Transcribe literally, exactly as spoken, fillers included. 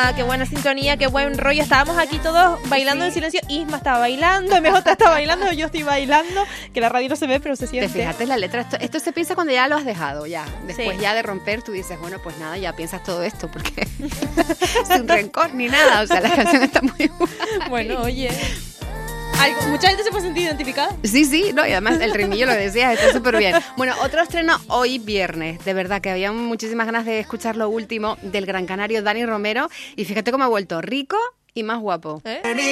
buena, qué buena sintonía, qué buen rollo. Estábamos aquí todos bailando sí. en silencio. Isma estaba bailando, M J está bailando, yo estoy bailando, que la radio no se ve, pero se siente. Te fijaste la letra, esto, esto se piensa cuando ya lo has dejado, ya. Después sí. ya de romper, tú dices, bueno, pues nada, ya piensas todo esto, porque sin rencor ni nada, o sea, la canción está muy guay. Bueno, oye... ¿Mucha gente se puede sentir identificada? Sí, sí, no, y además el ritmillo lo decía, está súper bien. Bueno, otro estreno hoy viernes, de verdad que había muchísimas ganas de escuchar lo último del gran canario Dani Romero, y fíjate cómo ha vuelto rico y más guapo. ¿Eh?